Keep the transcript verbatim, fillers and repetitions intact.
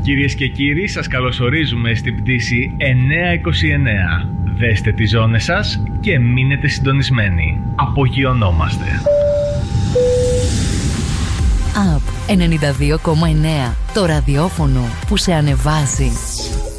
Κυρίες και κύριοι, σας καλωσορίζουμε στην πτήση εννιακόσια είκοσι εννέα. Δέστε τις ζώνες σας και μείνετε συντονισμένοι. Απογειωνόμαστε. Up ενενήντα δύο κόμμα εννέα. Το ραδιόφωνο που σε ανεβάζει.